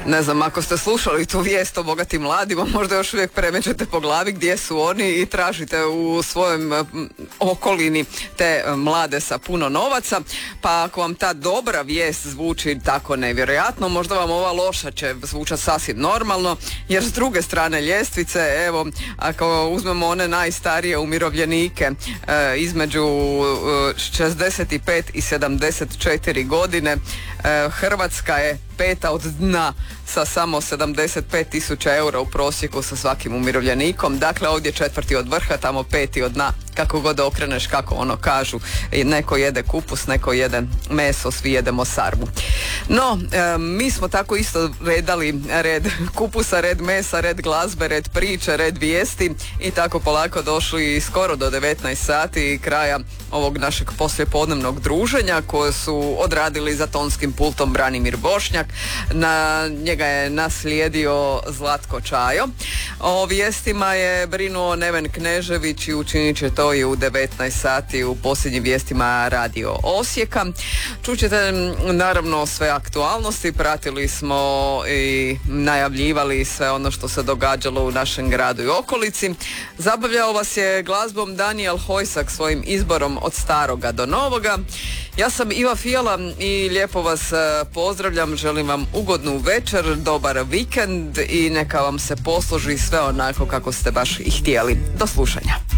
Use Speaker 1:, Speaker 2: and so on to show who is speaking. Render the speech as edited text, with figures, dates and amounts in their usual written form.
Speaker 1: Ne znam, ako ste slušali tu vijest o bogatim mladima, možda još uvijek premećete po glavi gdje su oni i tražite u svojem okolini te mlade sa puno novaca. Pa ako vam ta dobra vijest zvuči tako nevjerojatno, možda vam ova loša će zvučati sasvim normalno, jer s druge strane ljestvice, evo, ako uzmemo one najstarije umirovljenike između 65 i 74 godine, Hrvatska je peta od dna sa samo 75.000 eura u prosjeku sa svakim umirovljenikom. Dakle, ovdje četvrti od vrha, tamo peti od dna, kako god okreneš, kako ono kažu. Neko jede kupus, neko jede meso, svi jedemo sarmu. No, mi smo tako isto redali red kupusa, red mesa, red glazbe, red priče, red vijesti i tako polako došli skoro do 19 sati kraja ovog našeg poslijepodnevnog druženja koje su odradili za tonskim pultom Branimir Bošnjak. Na njega je naslijedio Zlatko Čajo. O vijestima je brinuo Neven Knežević i učinit će to i u 19 sati u posljednjim vijestima Radio Osijeka. Čućete naravno sve aktualnosti, pratili smo i najavljivali sve ono što se događalo u našem gradu i okolici. Zabavljao vas je glazbom Danijel Hojsak svojim izborom od staroga do novoga. Ja sam Iva Fijala i lijepo vas pozdravljam, želim vam ugodnu večer, dobar vikend i neka vam se posloži sve onako kako ste baš i htjeli. Do slušanja.